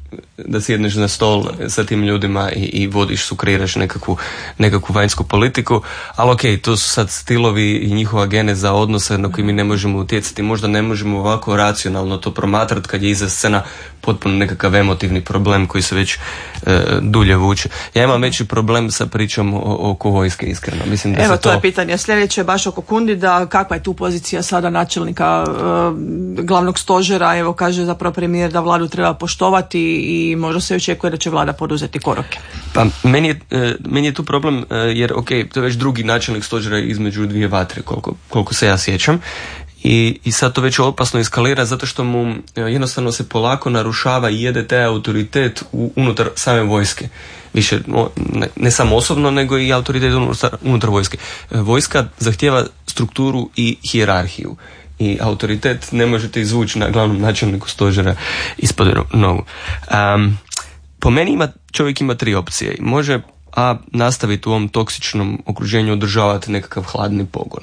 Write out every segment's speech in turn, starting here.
da sjedneš na stol sa tim ljudima i vodiš, sukreiraš nekakvu vanjsku politiku, ali ok, to su sad stilovi i njihova geneza odnosa na koji mi ne možemo utjecati. Možda ne možemo ovako racionalno to promatrati kad je iza scena potpuno nekakav emotivni problem koji se već dulje vuče. Ja imam veći problem sa pričom oko vojske, iskreno. Mislim da evo, to je pitanje sljedeće, baš oko Kundida. Kakva je tu pozicija sada načelnika glavnog stožera? Evo, kaže zapravo premijer da vladu treba poštovati i možda se očekuje da će vlada poduzeti korake. Pa meni je tu problem jer ok, to je već drugi načelnik stožera između dvije vatre, koliko se ja sjećam. I sad to već opasno eskalira zato što mu jednostavno se polako narušava i jede taj autoritet unutar same vojske. Više, ne samo osobno, nego i autoritet unutar vojske. Vojska zahtijeva strukturu i hijerarhiju. I autoritet ne možete izvući na glavnom načelniku stožera ispod nogu. Po meni čovjek ima tri opcije. Može nastaviti u ovom toksičnom okruženju održavati nekakav hladni pogon.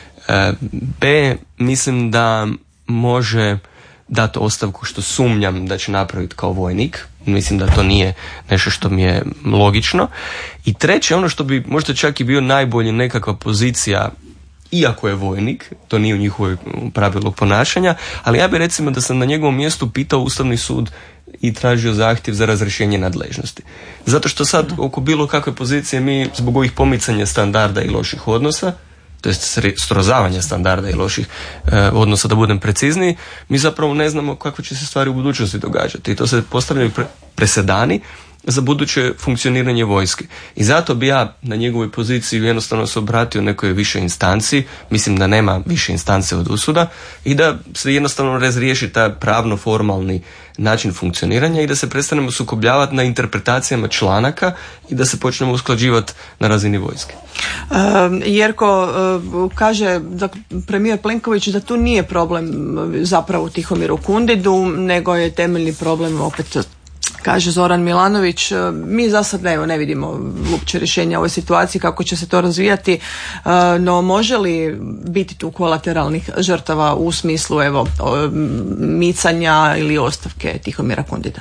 B, mislim da može dati ostavku, što sumnjam da će napraviti kao vojnik. Mislim da to nije nešto što mi je logično. I treće, ono što bi možda čak i bio najbolji nekakva pozicija, iako je vojnik, to nije u njihovoj pravilu ponašanja, ali ja bih recimo da sam na njegovom mjestu pitao Ustavni sud i tražio zahtjev za razrješenje nadležnosti. Zato što sad oko bilo kakve pozicije mi zbog ovih pomicanja standarda i loših odnosa, to jest srozavanja standarda i loših odnosa, da budem precizniji, mi zapravo ne znamo kakve će se stvari u budućnosti događati. I to se postavljaju presedani za buduće funkcioniranje vojske. I zato bi ja na njegovoj poziciji jednostavno se obratio nekoj više instanciji, mislim da nema više instance od usuda, i da se jednostavno razriješi taj pravno-formalni način funkcioniranja i da se prestanemo sukobljavati na interpretacijama članaka i da se počnemo usklađivati na razini vojske. Jerko, kaže da premijer Plenković da tu nije problem zapravo u Tihomiru Kundidu, nego je temeljni problem opet, kaže Zoran Milanović. Mi za sad ne vidimo uopće rješenja ovoj situaciji, kako će se to razvijati, no može li biti tu kolateralnih žrtava u smislu micanja ili ostavke Tihomira Kundida?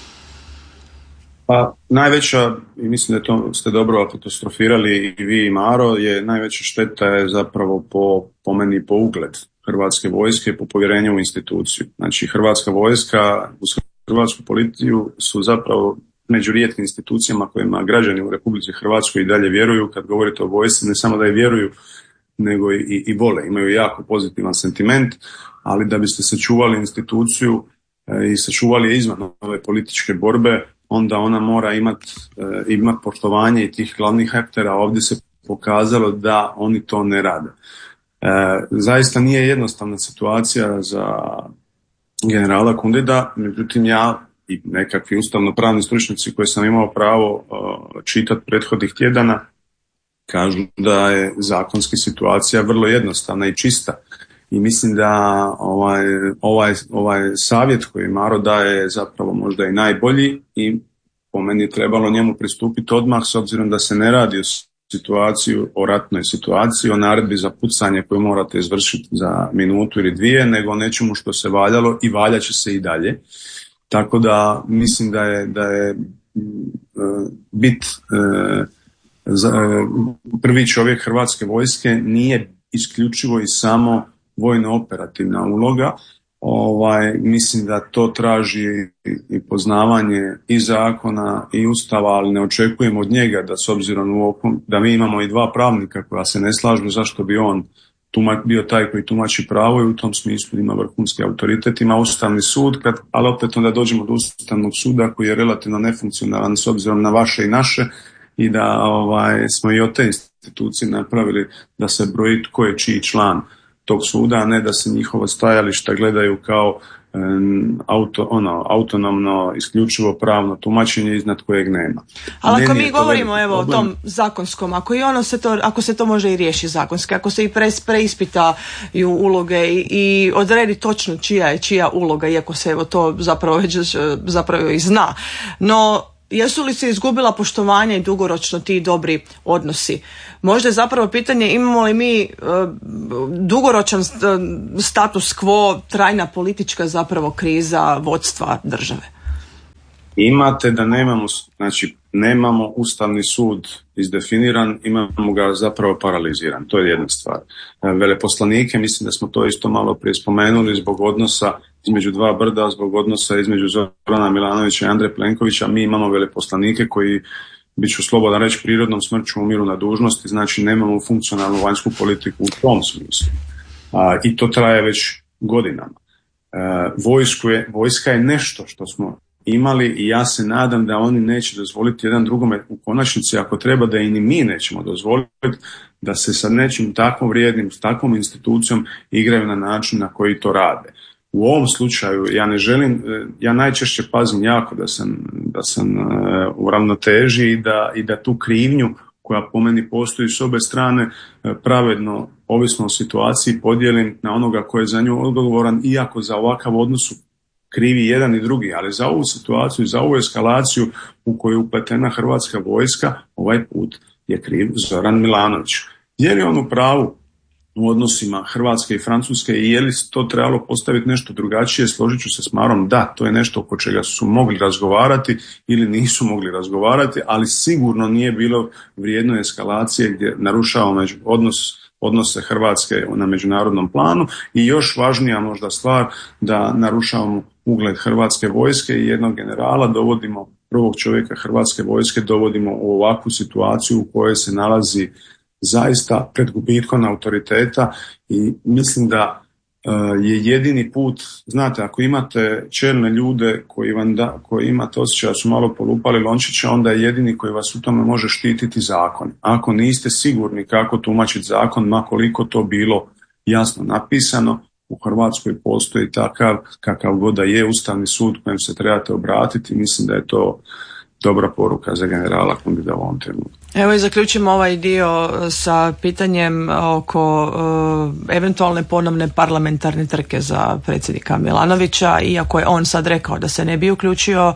Pa najveća, i mislim da to ste dobro apostrofirali i vi i Maro, je najveća šteta je zapravo po meni po ugled Hrvatske vojske, po povjerenju u instituciju. Znači Hrvatska vojska uz hrvatsku policiju su zapravo među rijetkim institucijama kojima građani u Republici Hrvatskoj i dalje vjeruju. Kad govorite o vojsci, ne samo da je vjeruju, nego i vole. Imaju jako pozitivan sentiment, ali da biste sačuvali instituciju i sačuvali je izvan ove političke borbe, onda ona mora imati poštovanje i tih glavnih aktera. Ovdje se pokazalo da oni to ne rade. Zaista nije jednostavna situacija za generala Kundida, međutim ja i nekakvi ustavno-pravni stručnjaci koje sam imao pravo čitati prethodnih tjedana kažu da je zakonski situacija vrlo jednostavna i čista. I mislim da ovaj savjet koji Maro daje je zapravo možda i najbolji i po meni trebalo njemu pristupiti odmah, s obzirom da se ne radi o ratnoj situaciji, o naredbi za pucanje koju morate izvršiti za minutu ili dvije, nego o nečemu što se valjalo i valja će se i dalje. Tako da mislim da je prvi čovjek Hrvatske vojske nije isključivo i samo vojno-operativna uloga. Mislim da to traži i poznavanje i zakona i ustava, ali ne očekujemo od njega da, s obzirom da mi imamo i dva pravnika koja se ne slažu, zašto bi on bio taj koji tumači pravo, i u tom smislu ima vrhunski autoritet, ima Ustavni sud, ali opet onda dođemo do Ustavnog suda koji je relativno nefunkcionalan s obzirom na vaše i naše, i da smo i od te institucije napravili da se broji tko je čiji član tog suda, a ne da se njihova stajališta gledaju kao autonomno, isključivo pravno tumačenje iznad kojeg nema. Ali ako mi govorimo o tom zakonskom, ako se to može i riješi zakonski, ako se i preispitaju uloge i odredi točno čija je čija uloga, iako se to zapravo i zna. No, jesu li se izgubila poštovanje i dugoročno ti dobri odnosi? Možda je zapravo pitanje imamo li mi dugoročan status quo, trajna politička zapravo kriza vodstva države? imate da nemamo Ustavni sud izdefiniran, imamo ga zapravo paraliziran. To je jedna stvar. Veleposlanike, mislim da smo to isto malo prije spomenuli, zbog odnosa između dva brda, zbog odnosa između Zorana Milanovića i Andreja Plenkovića, mi imamo veleposlanike koji, bit ću slobodan reći, prirodnom smrću umiru na dužnosti, znači nemamo funkcionalnu vanjsku politiku u tom smislu. I to traje već godinama. Vojska je nešto što smo imali i ja se nadam da oni neće dozvoliti jedan drugome, u konačnici ako treba da i ni mi nećemo dozvoliti da se sa nečim takvom vrijednim, s takvom institucijom igraju na način na koji to rade. U ovom slučaju ja najčešće pazim jako da sam u ravnoteži i da tu krivnju koja po meni postoji s obe strane pravedno, ovisno o situaciji, podijelim na onoga koji je za nju odgovoran, iako za ovakav odnos krivi jedan i drugi, ali za ovu situaciju, za ovu eskalaciju u koju je upletena Hrvatska vojska, ovaj put je kriv Zoran Milanović. Je li on u pravu u odnosima Hrvatske i Francuske i je li to trebalo postaviti nešto drugačije? Složit ću se s Marom, da, to je nešto oko čega su mogli razgovarati ili nisu mogli razgovarati, ali sigurno nije bilo vrijedno eskalacije gdje narušavamo odnose Hrvatske na međunarodnom planu i još važnija možda stvar da narušavamo ugled Hrvatske vojske i jednog generala, dovodimo prvog čovjeka Hrvatske vojske, dovodimo u ovakvu situaciju u kojoj se nalazi zaista pred gubitkom autoriteta i mislim da je jedini put, znate, ako imate čelne ljude koji imate osjećaj da su malo polupali lončića, onda je jedini koji vas u tome može štititi zakon. Ako niste sigurni kako tumačiti zakon, ma koliko to bilo jasno napisano, u Hrvatskoj postoji takav kakav god da je Ustavni sud kojem se trebate obratiti. Mislim da je to dobra poruka za generala Kundida u ovom trenutku. Evo i zaključimo ovaj dio sa pitanjem oko eventualne ponovne parlamentarne trke za predsjednika Milanovića. Iako je on sad rekao da se ne bi uključio,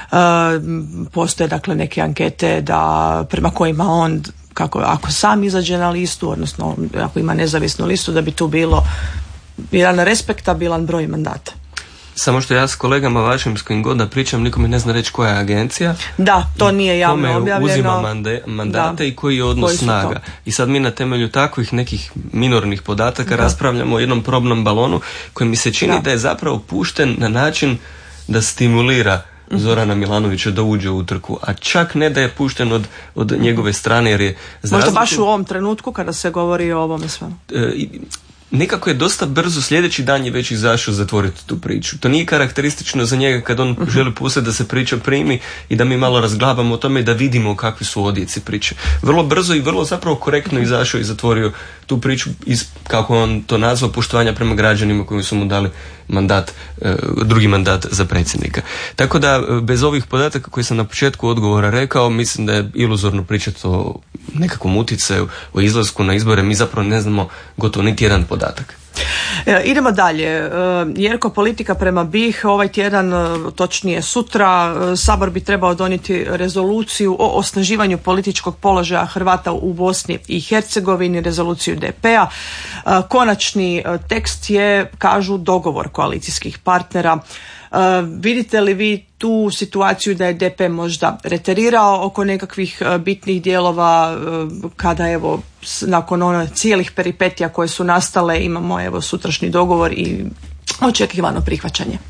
postoje dakle neke ankete da prema kojima on, ako sam izađe na listu, odnosno ako ima nezavisnu listu, da bi tu bilo jedan respektabilan broj mandata. Samo što ja s kolegama vašim s kojim god da pričam, nikome ne zna reći koja je agencija. Da, to nije javno objavljeno. Kome uzima mandate i koji je odnos snaga. I sad mi na temelju takvih nekih minornih podataka raspravljamo o jednom probnom balonu koji mi se čini da je zapravo pušten na način da stimulira Zorana Milanovića da uđe u trku, a čak ne da je pušten od njegove strane jer je... Možda baš u ovom trenutku kada se govori o ovome svemu. Nekako je dosta brzo, sljedeći dan je već izašao zatvoriti tu priču. To nije karakteristično za njega kad on želi pustiti da se priča primi i da mi malo razglabamo o tome i da vidimo kakvi su odjeci priče. Vrlo brzo i vrlo zapravo korektno izašao i zatvorio tu priču iz, kako on to nazvao, poštovanja prema građanima koji su mu dali mandat, drugi mandat za predsjednika. Tako da bez ovih podataka koje sam na početku odgovora rekao, mislim da je iluzorno pričati o nekakvom utjecaju, o izlasku na izbore. Mi zapravo ne znamo gotovo niti jedan podatak. Idemo dalje. Jerko, politika prema BiH ovaj tjedan, točnije sutra, Sabor bi trebao donijeti rezoluciju o osnaživanju političkog položaja Hrvata u Bosni i Hercegovini, rezoluciju DP-a. Konačni tekst je, kažu, dogovor koalicijskih partnera. Vidite li vi tu situaciju da je DP možda reterirao oko nekakvih bitnih dijelova kada evo nakon cijelih peripetija koje su nastale imamo evo sutrašnji dogovor i očekivano prihvaćanje?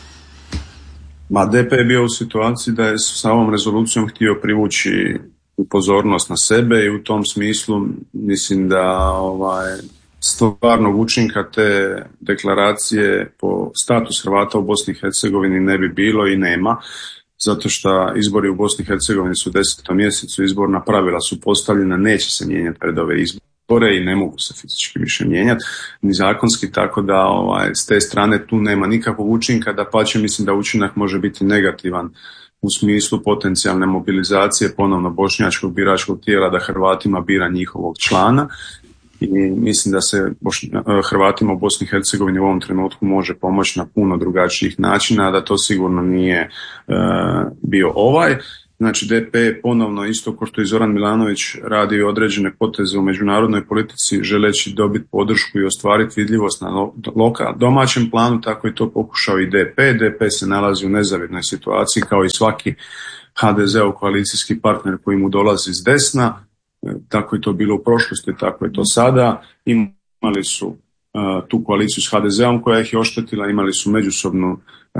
DP je bio u situaciji da je sa ovom rezolucijom htio privući pozornost na sebe i u tom smislu mislim da stvarnog učinka te deklaracije po status Hrvata u Bosni i Hercegovini ne bi bilo i nema, zato što izbori u Bosni i Hercegovini su u 10. mjesecu, izborna pravila su postavljena, neće se mijenjati pred ove izbore i ne mogu se fizički više mijenjati, ni zakonski, tako da s te strane tu nema nikakvog učinka, dapače mislim da učinak može biti negativan u smislu potencijalne mobilizacije ponovno bošnjačkog biračkog tijela da Hrvatima bira njihovog člana. I mislim da se Hrvatima u Bosni i Hercegovini u ovom trenutku može pomoći na puno drugačijih načina, da to sigurno nije bio ovaj. Znači DP je ponovno, isto kao što i Zoran Milanović, radi određene poteze u međunarodnoj politici želeći dobiti podršku i ostvariti vidljivost na domaćem planu, tako je to pokušao i DP. DP se nalazi u nezavidnoj situaciji kao i svaki HDZ-ov koalicijski partner koji mu dolazi s desna. Tako je to bilo u prošlosti, tako je to sada. Imali su tu koaliciju s HDZ-om koja ih je oštetila, imali su međusobnu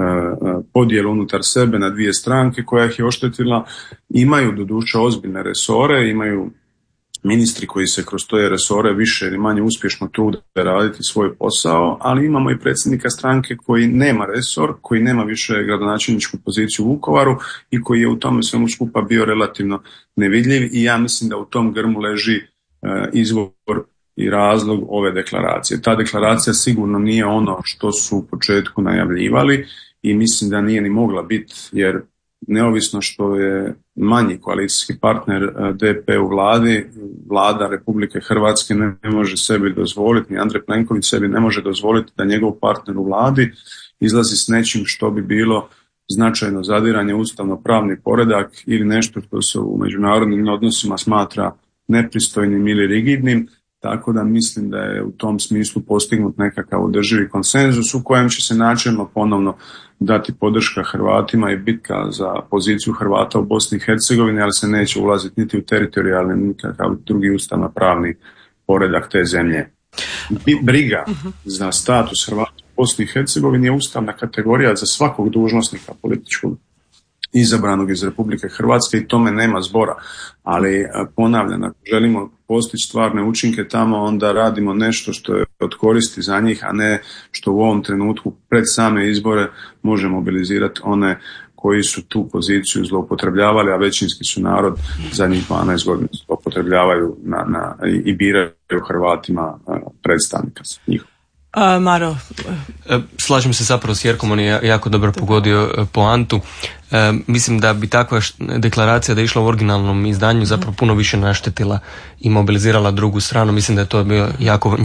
podjelu unutar sebe na dvije stranke koja ih je oštetila. Imaju doduše ozbiljne resore, imaju ministri koji se kroz te resore više ili manje uspješno trude raditi svoj posao, ali imamo i predsjednika stranke koji nema resor, koji nema više gradonačelničku poziciju u Vukovaru i koji je u tome svemu skupa bio relativno nevidljiv i ja mislim da u tom grmu leži izvor i razlog ove deklaracije. Ta deklaracija sigurno nije ono što su u početku najavljivali i mislim da nije ni mogla biti, jer neovisno što je manji koalicijski partner DP u vladi, vlada Republike Hrvatske ne može sebi dozvoliti, ni Andrej Plenković sebi ne može dozvoliti da njegov partner u vladi izlazi s nečim što bi bilo značajno zadiranje ustavno-pravni poredak ili nešto što se u međunarodnim odnosima smatra nepristojnim ili rigidnim. Tako da mislim da je u tom smislu postignut nekakav održivi konsenzus u kojem će se načelno ponovno dati podrška Hrvatima i bitka za poziciju Hrvata u Bosni i Hercegovini, ali se neće ulaziti niti u teritorijalni, nikakav drugi ustavno-pravni poredak te zemlje. Briga za status Hrvata u Bosni i Hercegovini je ustavna kategorija za svakog dužnosnika političkog izabranog iz Republike Hrvatske i tome nema zbora. Ali ponavljam, ako želimo postići stvarne učinke tamo, onda radimo nešto što je od koristi za njih, a ne što u ovom trenutku pred same izbore može mobilizirati one koji su tu poziciju zloupotrebljavali, a većinski su narod zadnjih 12 godina zloupotrebljavaju i biraju Hrvatima predstavnika njih. Maro. Slažem se zapravo s Jerkom, on je jako dobro pogodio poantu. Mislim da bi takva deklaracija da je išla u originalnom izdanju zapravo puno više naštetila i mobilizirala drugu stranu. Mislim da je to bio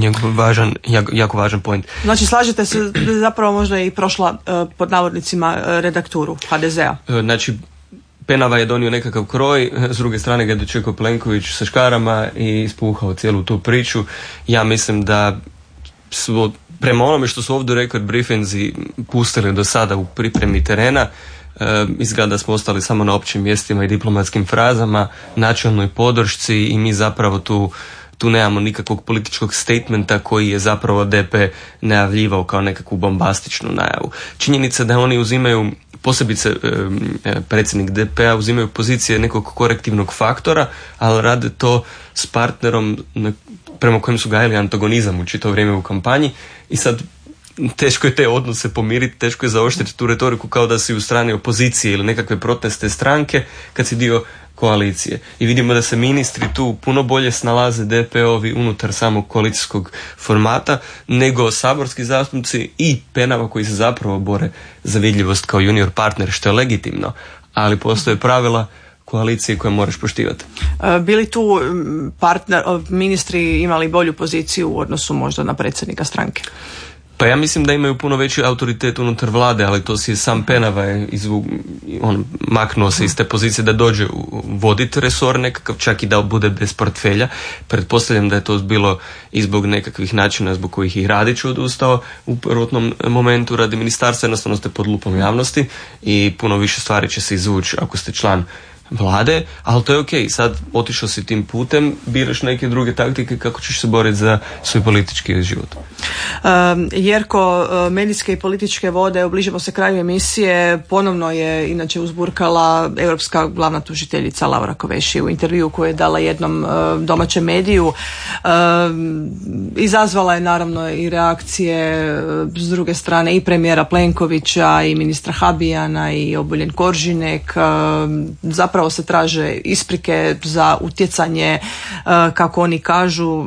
jako važan point. Znači slažete se zapravo možda i prošla pod navodnicima redakturu HDZ-a? Znači Penava je donio nekakav kroj, s druge strane ga je dočekao Plenković sa škarama i ispuhao cijelu tu priču. Ja mislim da prema onome što su ovdje record briefinzi pustili do sada u pripremi terena, izgleda da smo ostali samo na općim mjestima i diplomatskim frazama, načelnoj podršci i mi zapravo tu nemamo nikakvog političkog statementa koji je zapravo DP najavljivao kao nekakvu bombastičnu najavu. Činjenica da oni uzimaju, posebice predsjednik DP-a, uzimaju pozicije nekog korektivnog faktora, ali rade to s partnerom prema kojem su gajili antagonizam u čitavo vrijeme u kampanji i sad teško je te odnose pomiriti, teško je zaoštriti tu retoriku kao da si u strani opozicije ili nekakve proteste stranke kad si dio koalicije. I vidimo da se ministri tu puno bolje snalaze DP-ovi unutar samog koalicijskog formata nego saborski zastupnici i Penava koji se zapravo bore za vidljivost kao junior partner, što je legitimno, ali postoje pravila koalicije koje moraš poštivati. Bili tu ministri imali bolju poziciju u odnosu možda na predsjednika stranke? Pa ja mislim da imaju puno veći autoritet unutar vlade, ali to si je sam Penava maknuo se iz te pozicije da dođe voditi resor nekakav, čak i da bude bez portfelja. Pretpostavljam da je to bilo i zbog nekakvih načina zbog kojih i Radić odustao u prvotnom momentu radi ministarstva, jednostavno ste pod lupom javnosti i puno više stvari će se izvući ako ste član vlade, ali to je ok, sad otišao si tim putem, biraš neke druge taktike kako ćeš se boriti za svoj politički život. Jerko, medijske i političke vode, bližimo se kraju emisije, ponovno je inače uzburkala europska glavna tužiteljica Laura Kövesi u intervju koju je dala jednom domaćem mediju. Izazvala je naravno i reakcije s druge strane i premijera Plenkovića i ministra Habijana i Obuljen Koržinek. Zapravo se traže isprike za utjecanje, kako oni kažu,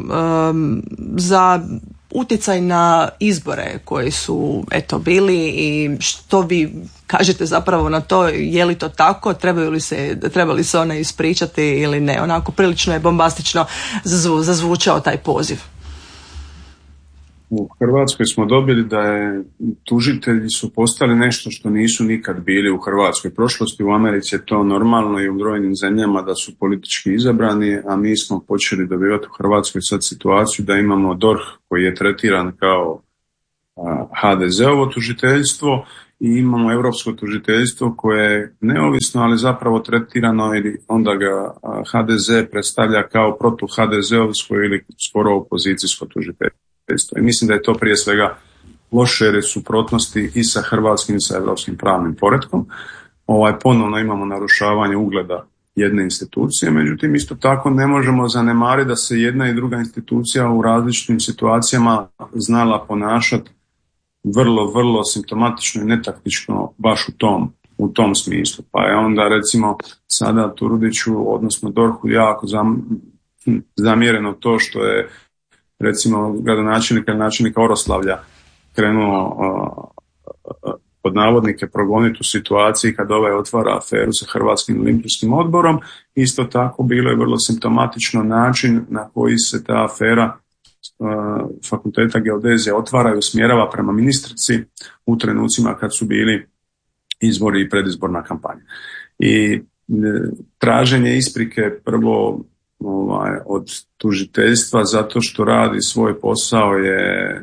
za utjecaj na izbore koji su bili i što vi kažete zapravo na to, je li to tako, treba li se ona ispričati ili ne, onako prilično je bombastično zazvučao taj poziv. U Hrvatskoj smo dobili da je tužitelji su postali nešto što nisu nikad bili u Hrvatskoj prošlosti. U Americi je to normalno i u brojnim zemljama da su politički izabrani, a mi smo počeli dobivati u Hrvatskoj sad situaciju da imamo DORH koji je tretiran kao HDZ-ovo tužiteljstvo i imamo europsko tužiteljstvo koje je neovisno, ali zapravo tretirano ili onda ga HDZ predstavlja kao protu-HDZ-ovsko ili skoro opozicijsko tužiteljstvo. I mislim da je to prije svega loše jer je suprotnosti i sa hrvatskim i sa europskim pravnim poretkom. Ponovno imamo narušavanje ugleda jedne institucije, međutim isto tako ne možemo zanemariti da se jedna i druga institucija u različitim situacijama znala ponašati vrlo, vrlo simptomatično i netaktično baš u tom smislu. Pa je onda recimo sada Turudiću, odnosno DORH-u jako zamjereno to što je recimo gradonačelnik ili načelnika Oroslavlja krenuo pod navodnike progoniti u situaciji kad otvara aferu sa Hrvatskim olimpijskim odborom. Isto tako bilo je vrlo simptomatično način na koji se ta afera Fakulteta geodezije otvara i usmjerava prema ministrici u trenucima kad su bili izbori i predizborna kampanja. I traženje isprike prvo od tužiteljstva zato što radi svoj posao je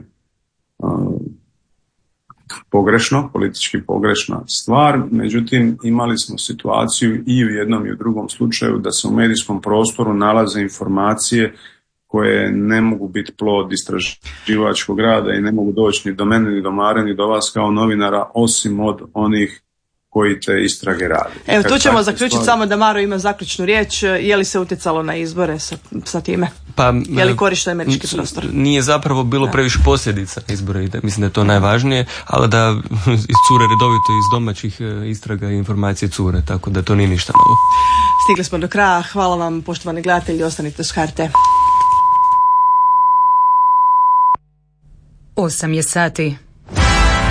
pogrešno, politički pogrešna stvar, međutim imali smo situaciju i u jednom i u drugom slučaju da se u medijskom prostoru nalaze informacije koje ne mogu biti plod istraživačkog rada i ne mogu doći ni do mene, ni do Mare, ni do vas kao novinara, osim od onih koji te istrage radi. Evo, tu ćemo zaključiti samo da Maro ima zaključnu riječ. Je li se utjecalo na izbore sa time? Pa, je li korišten američki prostor? Nije zapravo bilo previše posljedica izbora i mislim da je to najvažnije, ali da iscure redovito iz domaćih istraga i informacije cure, tako da to nije ništa novo. Stigli smo do kraja. Hvala vam, poštovani gledatelji, ostanite s HRT. 8 je sati.